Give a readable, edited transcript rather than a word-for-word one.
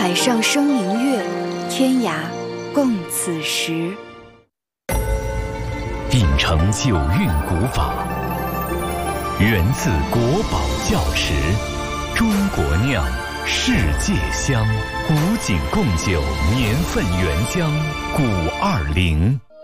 海上生明月，天涯共此时。 秉承九韵古法，源自国宝窖池，中国酿，世界香，古井贡酒年份原浆，古20。